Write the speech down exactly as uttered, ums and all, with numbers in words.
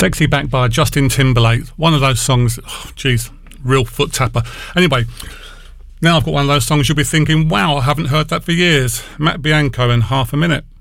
Sexy Back by Justin Timberlake. One of those songs, oh, geez, real foot tapper. Anyway, now I've got one of those songs you'll be thinking, wow, I haven't heard that for years. Matt Bianco in Half a Minute.